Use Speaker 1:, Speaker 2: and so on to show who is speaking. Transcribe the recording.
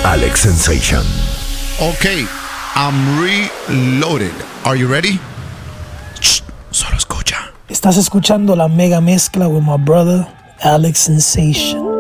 Speaker 1: Alex Sensation.
Speaker 2: Okay, I'm reloaded. Are you ready? Shh, solo escucha.
Speaker 3: Estás escuchando la mega mezcla with my brother, Alex Sensation.